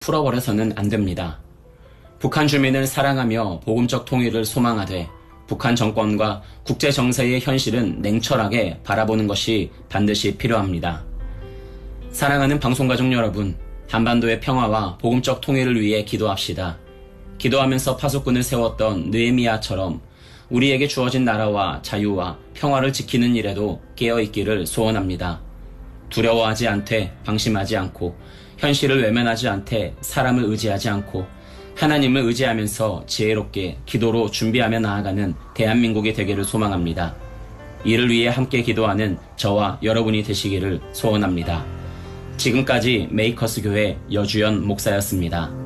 풀어버려서는 안 됩니다. 북한 주민을 사랑하며 복음적 통일을 소망하되 북한 정권과 국제 정세의 현실은 냉철하게 바라보는 것이 반드시 필요합니다. 사랑하는 방송가족 여러분, 한반도의 평화와 복음적 통일을 위해 기도합시다. 기도하면서 파수꾼을 세웠던 느헤미야처럼 우리에게 주어진 나라와 자유와 평화를 지키는 일에도 깨어있기를 소원합니다. 두려워하지 않되 방심하지 않고 현실을 외면하지 않되 사람을 의지하지 않고 하나님을 의지하면서 지혜롭게 기도로 준비하며 나아가는 대한민국이 되기를 소망합니다. 이를 위해 함께 기도하는 저와 여러분이 되시기를 소원합니다. 지금까지 메이커스 교회 여주연 목사였습니다.